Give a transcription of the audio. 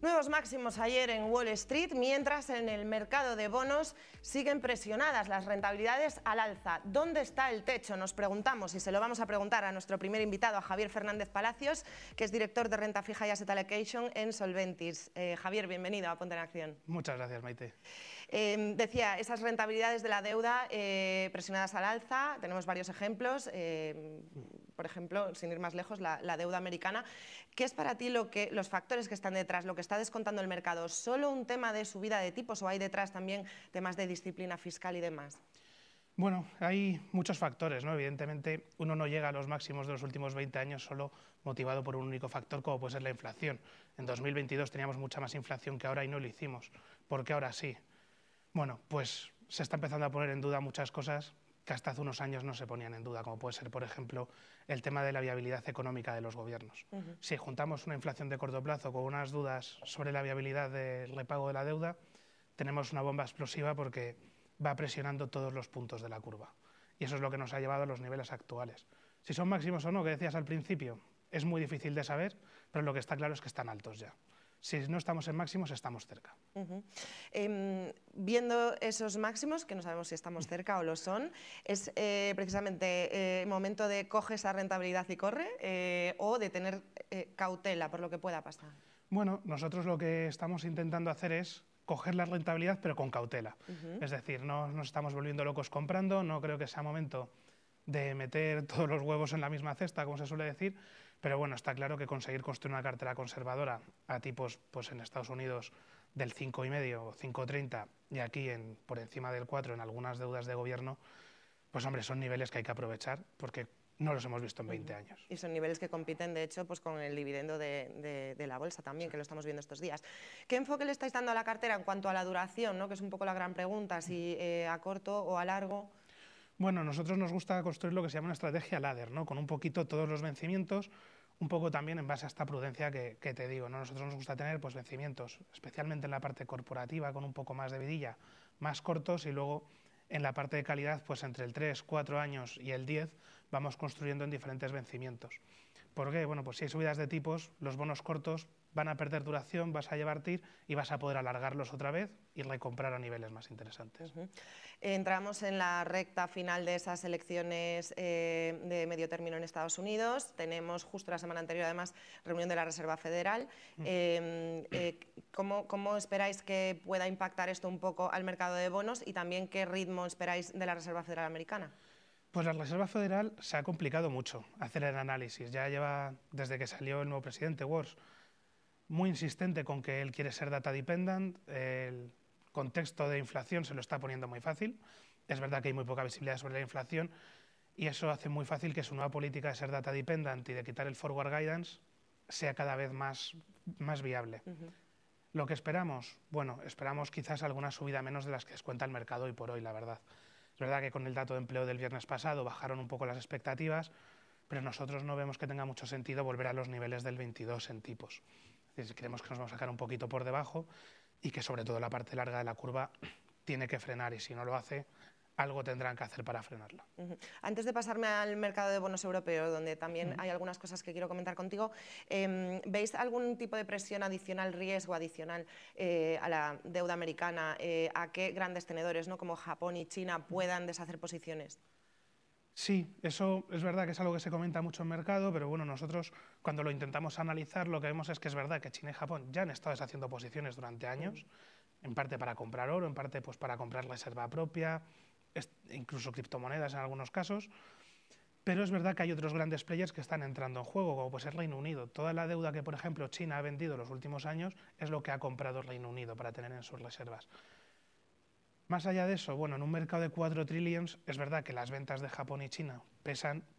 Nuevos máximos ayer en Wall Street, mientras en el mercado de bonos siguen presionadas las rentabilidades al alza. ¿Dónde está el techo? Nos preguntamos, y se lo vamos a preguntar a nuestro primer invitado, a Javier Fernández Palacios, que es director de renta fija y asset allocation en Solventis. Javier, bienvenido a Ponte en Acción. Muchas gracias, Maite. Decía, esas rentabilidades de la deuda presionadas al alza, tenemos varios ejemplos, por ejemplo, sin ir más lejos, la deuda americana. ¿Qué es para ti los factores que están detrás, lo que está descontando el mercado? ¿Solo un tema de subida de tipos o hay detrás también temas de disciplina fiscal y demás? Bueno, hay muchos factores, ¿no? Evidentemente, uno no llega a los máximos de los últimos 20 años solo motivado por un único factor, como puede ser la inflación. En 2022 teníamos mucha más inflación que ahora y no lo hicimos. ¿Por qué ahora sí? Bueno, pues se está empezando a poner en duda muchas cosas que hasta hace unos años no se ponían en duda, como puede ser, por ejemplo, el tema de la viabilidad económica de los gobiernos. Si juntamos una inflación de corto plazo con unas dudas sobre la viabilidad del repago de la deuda, tenemos una bomba explosiva porque va presionando todos los puntos de la curva. Y eso es lo que nos ha llevado a los niveles actuales. Si son máximos o no, que decías al principio, es muy difícil de saber, pero lo que está claro es que están altos ya. Si no estamos en máximos, estamos cerca. Viendo esos máximos, que no sabemos si estamos cerca o lo son, ¿es precisamente el momento de coge esa rentabilidad y corre o de tener cautela por lo que pueda pasar? Bueno, nosotros lo que estamos intentando hacer es coger la rentabilidad, pero con cautela. Es decir, no nos estamos volviendo locos comprando, no creo que sea momento de meter todos los huevos en la misma cesta, como se suele decir, pero bueno, está claro que conseguir construir una cartera conservadora a tipos, pues en Estados Unidos del 5,5 o 5,30 y aquí por encima del 4 en algunas deudas de gobierno, pues hombre, son niveles que hay que aprovechar porque no los hemos visto en 20 años. Y son niveles que compiten, de hecho, pues con el dividendo de la bolsa también, que lo estamos viendo estos días. ¿Qué enfoque le estáis dando a la cartera en cuanto a la duración, ¿no? Que es un poco la gran pregunta, si a corto o a largo? Bueno, a nosotros nos gusta construir lo que se llama una estrategia ladder, ¿no? Con un poquito todos los vencimientos, un poco también en base a esta prudencia que te digo, ¿no? Nosotros nos gusta tener pues, vencimientos, especialmente en la parte corporativa, con un poco más de vidilla, más cortos, y luego en la parte de calidad, pues entre el 3, 4 años y el 10, vamos construyendo en diferentes vencimientos. ¿Por qué? Bueno, pues si hay subidas de tipos, los bonos cortos van a perder duración, vas a llevar TIR y vas a poder alargarlos otra vez y recomprar a niveles más interesantes. Entramos en la recta final de esas elecciones de medio término en Estados Unidos. Tenemos justo la semana anterior, además, reunión de la Reserva Federal. ¿Cómo esperáis que pueda impactar esto un poco al mercado de bonos y también qué ritmo esperáis de la Reserva Federal americana? Pues la Reserva Federal se ha complicado mucho hacer el análisis. Ya lleva, desde que salió el nuevo presidente, Wars, muy insistente con que él quiere ser data dependent. El contexto de inflación se lo está poniendo muy fácil. Es verdad que hay muy poca visibilidad sobre la inflación y eso hace muy fácil que su nueva política de ser data dependent y de quitar el forward guidance sea cada vez más viable. ¿Lo que esperamos? Bueno, esperamos quizás alguna subida menos de las que descuenta el mercado hoy por hoy, la verdad. Es verdad que con el dato de empleo del viernes pasado bajaron un poco las expectativas, pero nosotros no vemos que tenga mucho sentido volver a los niveles del 22 en tipos. Es decir, creemos que nos vamos a sacar un poquito por debajo y que sobre todo la parte larga de la curva tiene que frenar y si no lo hace, algo tendrán que hacer para frenarla. Antes de pasarme al mercado de bonos europeos, donde también hay algunas cosas que quiero comentar contigo, ¿veis algún tipo de presión adicional, riesgo adicional a la deuda americana, a que grandes tenedores, ¿no? como Japón y China puedan deshacer posiciones? Sí, eso es verdad que es algo que se comenta mucho en mercado, pero bueno, nosotros cuando lo intentamos analizar lo que vemos es que es verdad que China y Japón ya han estado deshaciendo posiciones durante años, en parte para comprar oro, en parte pues para comprar reserva propia, incluso criptomonedas en algunos casos, pero es verdad que hay otros grandes players que están entrando en juego, como pues el Reino Unido. Toda la deuda que, por ejemplo, China ha vendido en los últimos años es lo que ha comprado el Reino Unido para tener en sus reservas. Más allá de eso, bueno, en un mercado de 4 trillions es verdad que las ventas de Japón y China pesan,